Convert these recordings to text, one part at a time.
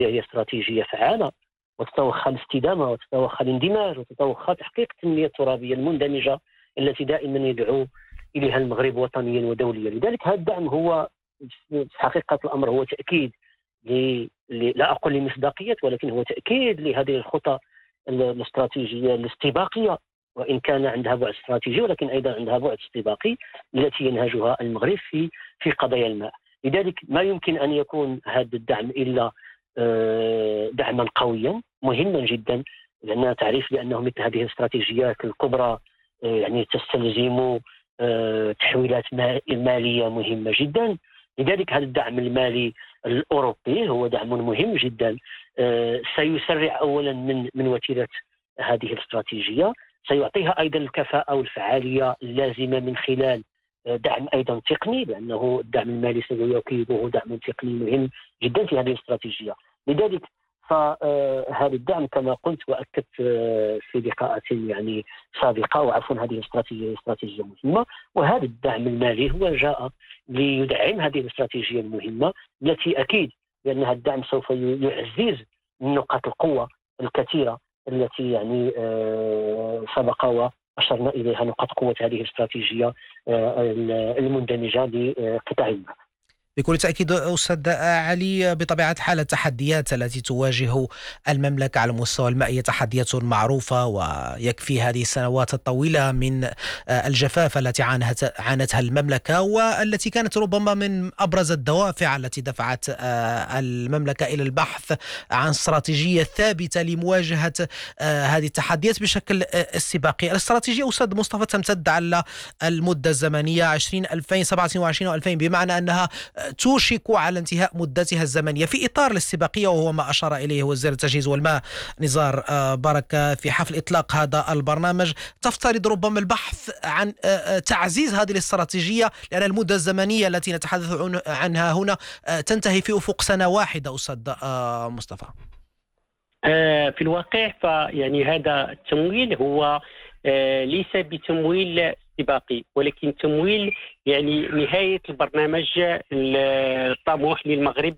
هي استراتيجية فعالة وتتوخى الاستدامة وتتوخى الاندماج وتتوخى تحقيق التنمية الترابية المندمجة التي دائما يدعو إليها المغرب وطنيا ودوليا. لذلك هذا الدعم هو في حقيقة الأمر هو تأكيد لا أقول لمصداقية، ولكن هو تأكيد لهذه الخطى الاستراتيجية الاستباقية، وإن كان عندها بعد استراتيجي ولكن أيضا عندها بعد استباقي التي ينهجها المغرب في قضايا الماء. لذلك ما يمكن أن يكون هذا الدعم إلا دعما قويا مهما جدا، لأن تعرف بأنه مثل هذه الاستراتيجيات الكبرى يعني تستلزم تحويلات مالية مهمة جدا. لذلك هذا الدعم المالي الأوروبي هو دعم مهم جدا، سيسرع أولا من وتيرة هذه الاستراتيجية، سيعطيها أيضا الكفاءة والفعالية اللازمة من خلال دعم أيضا تقني، لأنه الدعم المالي سيكون دعم تقني مهم جدا في هذه الاستراتيجية. لذلك فهذا الدعم كما قلت وأكدت في لقاءات يعني سابقة، وعفوا هذه استراتيجية مهمة، وهذا الدعم المالي هو جاء ليدعم هذه الاستراتيجية المهمة التي أكيد بأن هذا الدعم سوف يعزز من نقاط القوة الكثيرة التي يعني سبق وأشرنا إليها، نقاط قوة هذه الاستراتيجية المندمجة لقطاع الماء. بكل تأكيد أستاذ علي، بطبيعة الحال التحديات التي تواجه المملكة على مستوى الماء هي تحديات معروفة، ويكفي هذه السنوات الطويلة من الجفاف التي عانتها المملكة، والتي كانت ربما من أبرز الدوافع التي دفعت المملكة إلى البحث عن استراتيجية ثابتة لمواجهة هذه التحديات بشكل استباقي. الاستراتيجية أستاذ مصطفى تمتد على المدة الزمنية 2027 و2000، بمعنى أنها توشك على انتهاء مدتها الزمنية. في إطار الاستباقية، وهو ما أشار إليه وزير التجهيز والماء نزار بركة في حفل إطلاق هذا البرنامج، تفترض ربما البحث عن تعزيز هذه الاستراتيجية، لأن المدة الزمنية التي نتحدث عنها هنا تنتهي في أفق سنة واحدة. أستاذ مصطفى، في الواقع فيعني هذا التمويل هو ليس بتمويل استباقي، ولكن تمويل يعني نهاية البرنامج الطموح للمغرب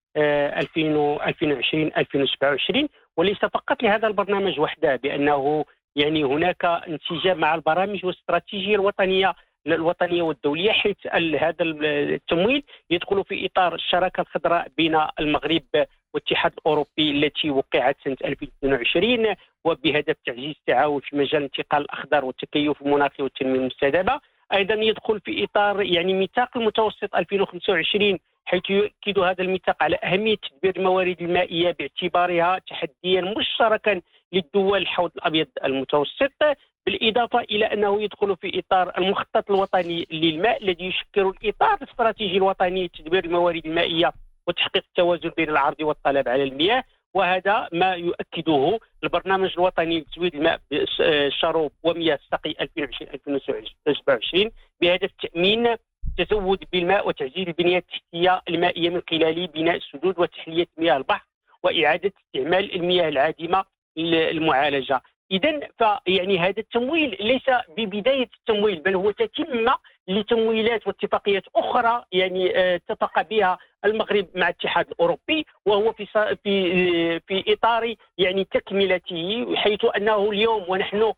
2020-2027، وليس فقط لهذا البرنامج وحده، بأنه يعني هناك انسجام مع البرامج والاستراتيجية الوطنية والدولية، حيث هذا التمويل يدخل في إطار الشراكة الخضراء بين المغرب والاتحاد الأوروبي التي وقعت سنة 2022 وبهدف تعزيز التعاون في مجال الانتقال الأخضر والتكيف المناخي والتنمية المستدامة. أيضا يدخل في إطار يعني ميثاق المتوسط 2025، حيث يؤكد هذا الميثاق على أهمية تدبير الموارد المائية باعتبارها تحديا مشتركا للدول الحوض الأبيض المتوسط، بالإضافة إلى أنه يدخل في إطار المخطط الوطني للماء الذي يشكل الإطار الاستراتيجي الوطني لتدبير الموارد المائية وتحقيق التوازن بين العرض والطلب على المياه. وهذا ما يؤكده البرنامج الوطني لتزويد الماء بالشروب ومياه السقي 2020-2027 بهدف تأمين التزود بالماء وتعزيز البنية التحتية المائية من خلال بناء السدود وتحلية مياه البحر وإعادة استعمال المياه العادمة المعالجة. إذن فيعني هذا التمويل ليس ببداية التمويل، بل هو تتمة لتمويلات واتفاقيات أخرى يعني اتفق بها المغرب مع الاتحاد الأوروبي، وهو في إطار يعني تكملته، حيث أنه اليوم ونحن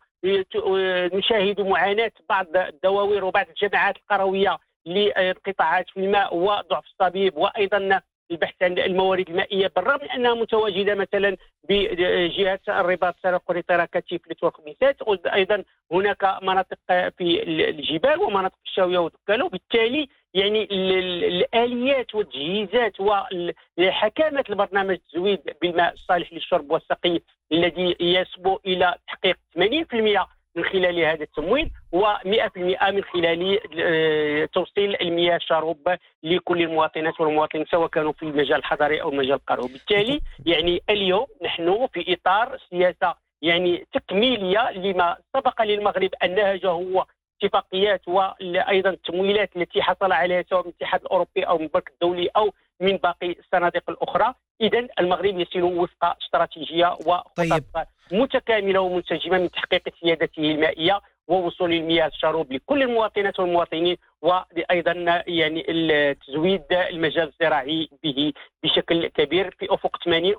نشاهد معاناة بعض الدواوير وبعض الجماعات القروية للقطاعات في الماء وضعف الصبيب، وأيضا البحث عن الموارد المائية، بالرغم من أنها متواجدة مثلا بجهة الرباط سرقوري طراكة تيفلت وخميسات، أيضا هناك مناطق في الجبال ومناطق الشاوية ودكالة. وبالتالي يعني الآليات والتجهيزات وحكامة البرنامج التزويد بالماء الصالح للشرب والسقي الذي يسبو إلى تحقيق 80% من خلال هذا التمويل و100% من خلال توصيل المياه الشرب لكل المواطنات والمواطنين سواء كانوا في المجال الحضري أو المجال القروي. بالتالي يعني اليوم نحن في إطار سياسة يعني تكميلية لما سبق للمغرب أن نهجه هو اتفاقيات وأيضا التمويلات التي حصل عليها سواء من الاتحاد الأوروبي أو من البنك الدولي أو من باقي الصناديق الأخرى. إذن المغرب يسير وفق استراتيجية وخطط متكاملة ومنسجمة من تحقيق سيادته المائية ووصول المياه الشروب لكل المواطنات والمواطنين، وايضا يعني تزويد المجال الزراعي به بشكل كبير في افق 80